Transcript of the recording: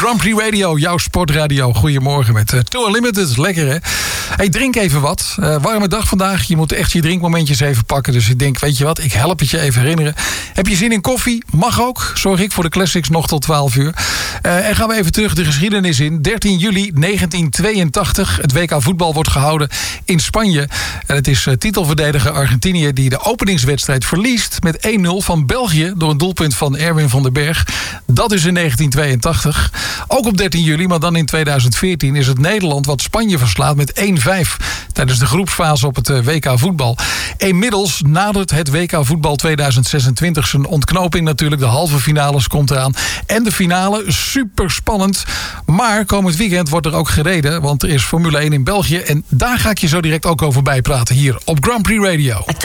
Grand Prix Radio, jouw sportradio. Goedemorgen met Tour Unlimited. Lekker, hè? Hey, drink even wat. Warme dag vandaag. Je moet echt je drinkmomentjes even pakken. Dus ik denk, weet je wat? Ik help het je even herinneren. Heb je zin in koffie? Mag ook. Zorg ik voor de classics nog tot 12 uur. En gaan we even terug de geschiedenis in. 13 juli 1982. Het WK voetbal wordt gehouden in Spanje. En het is titelverdediger Argentinië die de openingswedstrijd verliest met 1-0 van België door een doelpunt van Erwin van den Berg. Dat is in 1982. Ook op 13 juli, maar dan in 2014 is het Nederland wat Spanje verslaat met 1-5 tijdens de groepsfase op het WK voetbal. Inmiddels nadert het WK voetbal 2026 zijn ontknoping natuurlijk. De halve finales komt eraan. En de finale, super spannend. Maar komend weekend wordt er ook gereden, want er is Formule 1 in België. En daar ga ik je zo direct ook over bijpraten hier op Grand Prix Radio.